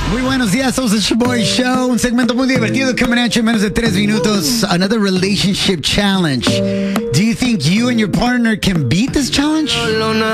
Muy buenos días, somos el Shoboy Show, un segmento muy divertido que me ha hecho en menos de 3 minutos. Another relationship challenge. Do you think you and your partner can beat this challenge?